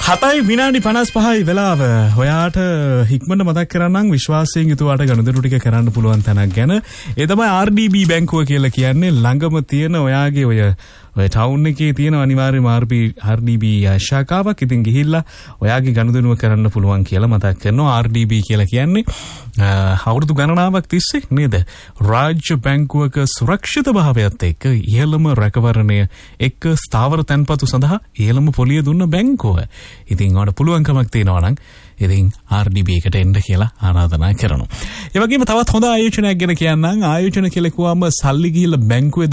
7යි විනාඩි 55යි වෙලාව. ඔයාට හික්මනට මතක් කරන්නම් විශ්වාසයෙන් යුතුවට ගනුදෙනු ටික කරන්න පුළුවන් තැනක් ගැන. ඒ තමයි RDB බැංකුව කියලා කියන්නේ. ළඟම තියෙන ඔයාගේ ඔය ටවුන් එකේ තියෙන අනිවාර්යම RDB ශාඛාවක්. ඉතින් ගිහිල්ලා ඔයාගේ ගනුදෙනුව කරන්න පුළුවන් කියලා මතක් කරනවා. RDB කියලා කියන්නේ අවුරුදු ගණනාවක් තිස්සේ නේද? රාජ්‍ය බැංකුවක සුරක්ෂිත භාවයත් එක්ක ඉහළම රැකවරණය එක්ක ස්ථාවර තැන්පතු සඳහා ඉහළම පොලිය දුන්න බැංකුව. ඉතින් ඔයාලට පුළුවන්කමක් තියෙනවා නම් ඉතින් RDB එකට එන්න කියලා ආරාධනා කරනවා. ඒ වගේම තවත් හොඳ ආයෝජනයක් ගැන කියන්නම්. ආයෝජන කියලා කිව්වම සල්ලි ගිහිල්ලා බැංකුවේ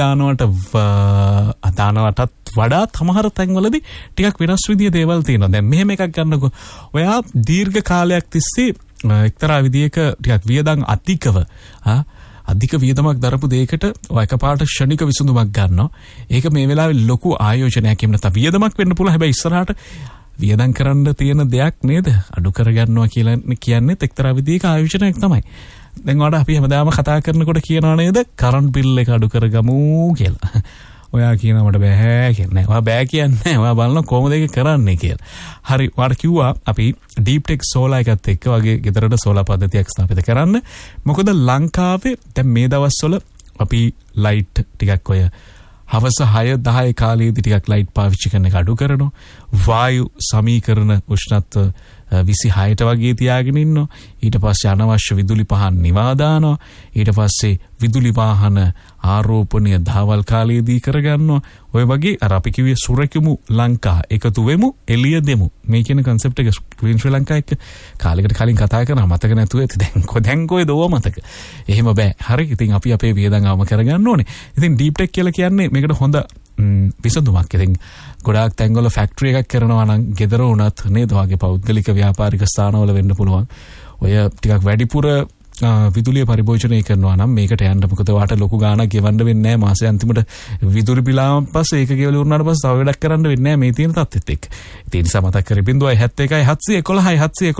දානවටත් වඩා සමහර තැන්වලදී ටිකක් වෙනස් විදිය දේවල් තියෙනවා. දැන් මෙහෙම එකක් ගන්නකො. ඔයා දීර්ඝ කාලයක් තිස්සේ එක්තරා විදියක ටිකක් වියදම් අධික වියදමක් දරපු දෙයකට එකපාරට ක්ෂණික විසඳුමක් ගන්නවා. ඒක මේ වෙලාවේ ලොකු ආයෝජනයක් එහෙම නැත්නම් වියදමක් වෙන්න පුළුවන්. හැබැයි ඉස්සරහට වියදම් කරන්න තියෙන දෙයක් නේද? අඩු කරගන්නවා කියලා කියන්නේ එක්තරා විදියක ආයෝජනයක් තමයි. දැන් ඔයාලට අපි හැමදාම කතා කරනකොට කියනවා නේද? කරන්ට් බිල් එක අඩු කරගමු කියලා. ඔයා කියනවා මට බෑ කියන්නේ. ඔයා බෑ කියන්නේ. ඔයා බලන කොහොමද ඒක කරන්නේ කියලා. හරි. ඔයාලට කිව්වා අපි DeepTech solar එකත් එක්ක වගේ ගෙදරට solar පද්ධතියක් ස්ථාපිත කරන්න. මොකද ලංකාවේ දැන් මේ දවස්වල අපි ලයිට් ටිකක් ඔය හවස 6-10 කාලයේදී ටිකක් ලයිට් පාවිච්චි කරන එක අඩු කරනවා. වායු සමීකරණ උෂ්ණත්ව 26ට වගේ තියාගෙන ඉන්නවා. ඊට පස්සේ අනවශ්‍ය විදුලි පහන් නිවා දානවා. ඊට පස්සේ විදුලි வாහන ආරෝපණය දහවල් කාලයේදී කරගන්නවා. ඔය වගේ අර අපි කිව්වේ සුරකිමු ලංකා එකතු වෙමු එළිය දෙමු. මේ කියන concept එක ක්ලීන් ශ්‍රී ලංකා එක්ක කාලයකට කලින් කතා කරා මතක නැතුව ඇති. දැන් කොහෙද ඕව මතක. එහෙම බෑ. හරි. ඉතින් අපි අපේ වියදම් අවම කරගන්න ඕනේ. ඉතින් DeepTech කියලා කියන්නේ මේකට හොඳ විසඳුමක්. ඉතින් ගොඩාක් තැන්වල ෆැක්ටරි එකක් කරනවා නම් ගෙදර වුණත් නේද වගේ පෞද්ගලික ව්‍යාපාරික ස්ථානවල වෙන්න පුළුවන්. ඔය ටිකක් වැඩිපුර විදුලිය පරිභෝජනය කරනවා නම් මේකට යන්න. මොකද වාට ලොකු ගාණක් ගෙවන්න වෙන්නේ නැහැ. මාසේ අන්තිමට විදුලි බිලාවන් පස්සේ ඒක ගෙවලා වුණාට පස්සේ තව වැඩක් කරන්න වෙන්නේ නැහැ මේ තියෙන තත්ත්වෙත් එක්ක. ඒ නිසා මතක් කරේ 0.71 711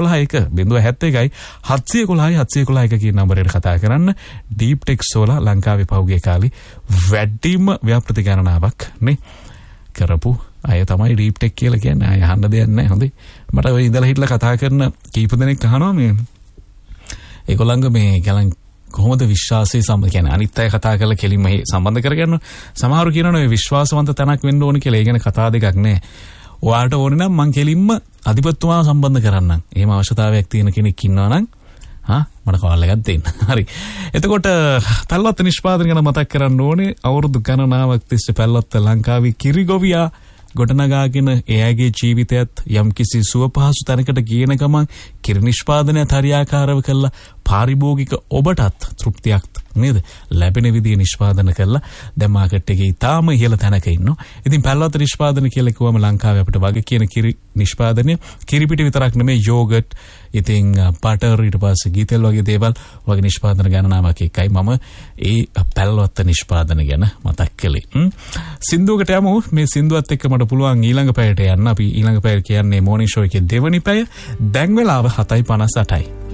711 කියන නම්බරයට කතා කරන්න. DeepTech solar ලංකාවේ පහුගිය කාලේ වැඩිම ව්‍යාපෘති ගණනාවක් නේ කරපු අය තමයි DeepTech කියලා කියන්නේ. අය අහන්න දෙයක් නැහැ. හොඳේ. මට ඔය ඉඳලා හිටලා කතා කරන කීප දෙනෙක් අහනවා මේ ඒගොල්ලන්ගේ මේ ගලන් කොහොමද විශ්වාසය සම්බන්ධ කියන්නේ අනිත් අය කතා කරලා කෙලින්ම සම්බන්ධ කරගන්න. සමහරු කියනවා මේ විශ්වාසවන්ත තැනක් වෙන්න ඕන කියලා. ඒ ගැන කතා දෙකක් නැහැ. ඔයාලට ඕනේ නම් මං කෙලින්ම අධිපතිතුමාව සම්බන්ධ කරන්නම්. එහෙම අවශ්‍යතාවයක් තියෙන කෙනෙක් ඉන්නවා නම් මට කෝල් එකක් දෙන්න. හරි. එතකොට පැල්ලොත්ත නිෂ්පාදනය ගැන මතක් කරන්න ඕනේ. අවුරුදු ගණනාවක් තිස්සේ පැල්ලොත්ත ලංකාවේ කිරිගොවියා ගොඩනගාගෙන එයාගේ ජීවිතයත් යම්කිසි සුව පහසු තැනකට ගියන ගමන් කිරි නිෂ්පාදනයත් හරියාකාරව කළා පාරිභෝගික ඔබටත් තෘප්තියක් නේද ලැබෙන විදිය නිෂ්පාදනය කළා. දැන් මාකට් එකේ ඊටාම ඉහළ තැනක ඉන්නවා. ඉතින් පැල්ලොත් නිෂ්පාදනය කියලා කිව්වම ලංකාවේ අපිට වගේ කියන කිරි නිෂ්පාදනය කිරි පිට විතරක් නෙමෙයි යෝගට් ඉතින් බටර් ඊට පස්සේ ගීතල් වගේ දේවල් වගේ නිෂ්පාදන ගණනාවක් එකයි මම ඒ පැල්ලොත් නිෂ්පාදන ගැන මතක් කළේ. සින්දුවකට යමු. මේ සින්දුවත් එක්ක මට පුළුවන් ඊළඟ පැයට යන්න. අපි ඊළඟ පැය කියන්නේ මෝනින් ෂෝ එකේ දෙවනි පැය. දැන් වෙලාව 7:58යි.